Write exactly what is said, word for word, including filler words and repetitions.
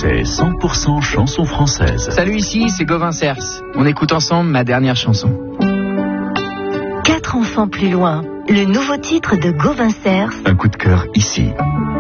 C'est cent pour cent chanson française. Salut, ici c'est Gauvin Cers. On écoute ensemble ma dernière chanson. Quatre enfants plus loin, le nouveau titre de Gauvin Cers. Un coup de cœur ici.